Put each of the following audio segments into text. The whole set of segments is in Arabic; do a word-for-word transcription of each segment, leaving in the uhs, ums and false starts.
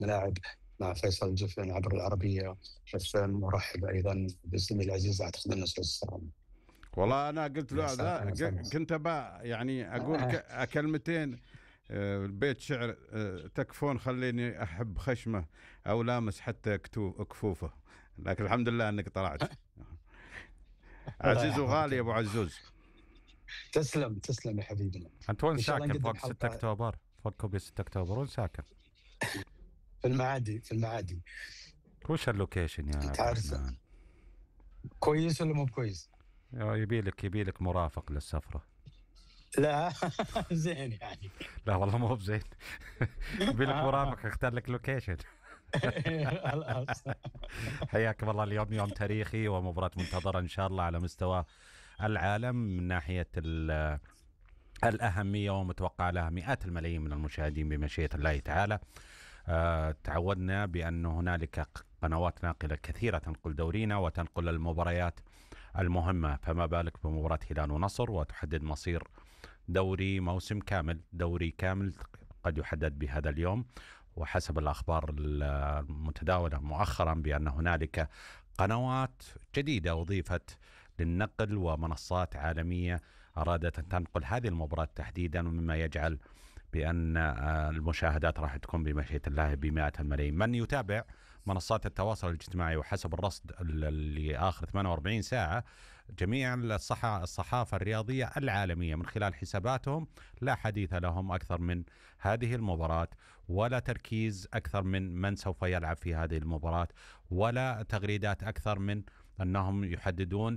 ملاعب مع فيصل الجفن عبر العربية اف ام. مرحب أيضا بزميلي العزيز، أعتقد أنه سعود السلام. والله أنا قلت أنا له سا- ذا أنا ق- سامس. كنت بقى يعني أقول ك- كلمتين. آه، بيت شعر، آه، تكفون خليني أحب خشمه أو لامس حتى كتو- كفوفه، لكن الحمد لله أنك طلعت. الله عزيز يحفظك وغالي يا يا أبو أبو. عزوز. تسلم تسلم يا حبيبنا. أنت وين إن شاء الله ساكن؟ نقدم فوق ستة حلقة أكتوبر؟ فوق كوبي ستة أكتوبر وين ساكن؟ في المعادي. في المعادي. وش اللوكيشن يا أنت عبد عارف الرحمن؟ كويس ولا مو كويس؟ يبيلك يبيلك مرافق للسفرة. لا زين يعني. لا والله مو بزين. يبيلك مرافق اختار لك لوكيشن. خلاص. حياكم الله. اليوم يوم تاريخي ومباراة منتظرة إن شاء الله على مستوى العالم من ناحية الأهمية، ومتوقع لها مئات الملايين من المشاهدين بمشيئة الله تعالى. أه تعودنا بأن هنالك قنوات ناقلة كثيرة تنقل دورينا وتنقل المباريات المهمة، فما بالك بمباراة هلال ونصر وتحدد مصير دوري موسم كامل. دوري كامل قد يحدد بهذا اليوم، وحسب الأخبار المتداولة مؤخرا بأن هنالك قنوات جديدة أضيفت للنقل ومنصات عالمية أرادت أن تنقل هذه المباراة تحديدا، مما يجعل بأن المشاهدات راح تكون بمشيئة الله بمئات الملايين. من يتابع منصات التواصل الاجتماعي وحسب الرصد اللي آخر ثمانية وأربعين ساعة، جميع الصحافة الرياضية العالمية من خلال حساباتهم لا حديث لهم أكثر من هذه المباراة، ولا تركيز أكثر من من سوف يلعب في هذه المباراة، ولا تغريدات أكثر من أنهم يحددون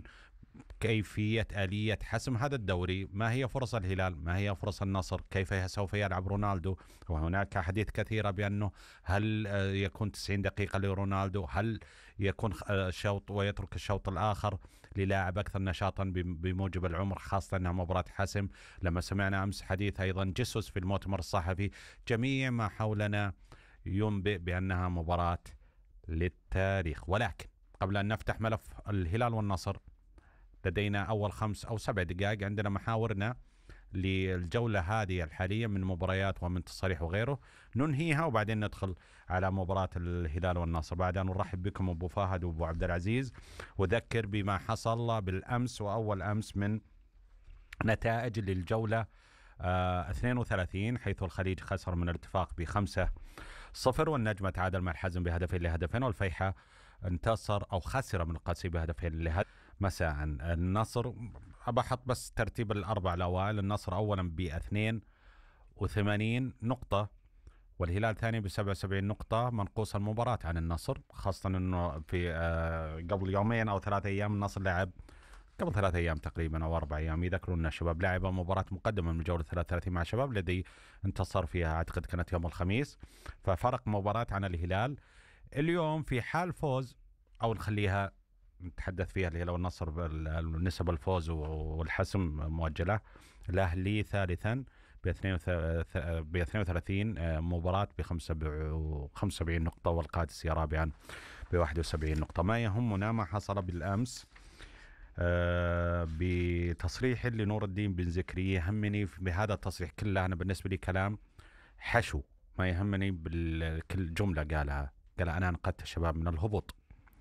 كيفية آلية حسم هذا الدوري، ما هي فرص الهلال، ما هي فرص النصر، كيف سوف يلعب رونالدو. وهناك حديث كثيرة بأنه هل يكون تسعين دقيقة لرونالدو، هل يكون شوط ويترك الشوط الآخر للاعب أكثر نشاطا بموجب العمر، خاصة أنها مباراة حسم. لما سمعنا أمس حديث أيضا جيسوس في المؤتمر الصحفي، جميع ما حولنا ينبئ بأنها مباراة للتاريخ. ولكن قبل أن نفتح ملف الهلال والنصر، لدينا أول خمس أو سبع دقائق عندنا محاورنا للجولة هذه الحالية من مباريات ومن تصاريح وغيره، ننهيها وبعدين ندخل على مباراة الهلال والنصر. بعد أن نرحب بكم أبو فهد وأبو عبد العزيز، وذكر بما حصل بالأمس وأول أمس من نتائج للجولة آه اثنين وثلاثين، حيث الخليج خسر من الاتفاق بخمسة صفر، والنجمة تعادل مع الحزم بهدفين لهدفين، والفيحة انتصر أو خسر من القاسي بهدفين لهدف مساء. النصر أبحط بس ترتيب الأربع الأوائل، النصر أولا باثنين وثمانين نقطة، والهلال ثاني بسبعة وسبعين نقطة، منقوص المباراة عن النصر، خاصة أنه في آه قبل يومين أو ثلاثة أيام النصر لعب، قبل ثلاثة أيام تقريبا أو أربع أيام يذكرون الشباب لعب مباراة مقدمة من الجولة ثلاثة وثلاثين مع شباب الذي انتصر فيها، أعتقد كانت يوم الخميس، ففرق مباراة عن الهلال. اليوم في حال فوز أو نخليها نتحدث فيها الهلال والنصر بالنسب الفوز والحسم مؤجلة، الأهلي ثالثا ب اثنين وثلاثين مباراة ب خمسة وسبعين نقطة، والقادسية رابعا ب واحد وسبعين نقطة. ما يهمنا ما حصل بالأمس آه بتصريح لنور الدين بن زكري، يهمني بهذا التصريح كله أنا بالنسبة لي كلام حشو، ما يهمني بالكل جملة قالها، قال أنا أنقذت الشباب من الهبوط.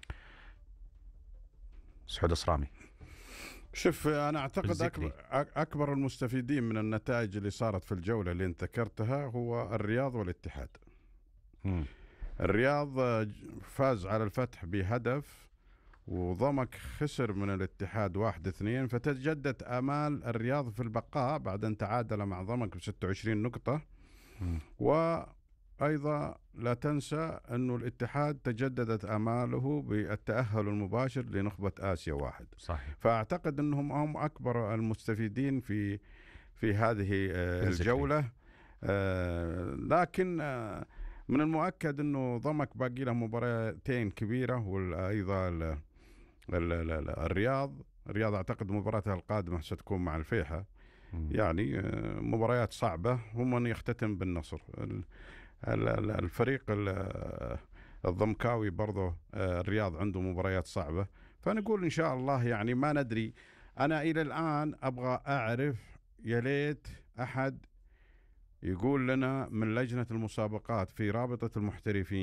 سعود الصرامي. شوف أنا أعتقد أكبر, أكبر المستفيدين من النتائج اللي صارت في الجولة اللي أنت ذكرتها هو الرياض والاتحاد. م. الرياض فاز على الفتح بهدف، وضمك خسر من الاتحاد واحد اثنين، فتجدد آمال الرياض في البقاء بعد أن تعادل مع ضمك بستة وعشرين نقطة. م. وأيضا لا تنسى أنه الاتحاد تجددت آماله بالتأهل المباشر لنخبة آسيا واحد. صحيح. فأعتقد أنهم هم أكبر المستفيدين في في هذه الجولة. آه لكن آه من المؤكد أنه ضمك باقي له مباراتين كبيرة، وأيضا ال ال ال الرياض الرياض أعتقد مباراتها القادمة ستكون مع الفيحة. م. يعني آه مباريات صعبة، ومن يختتم بالنصر. الفريق الضمكاوي برضه الرياض عنده مباريات صعبة، فنقول إن شاء الله يعني ما ندري. أنا إلى الآن أبغى أعرف، يا ليت أحد يقول لنا من لجنة المسابقات في رابطة المحترفين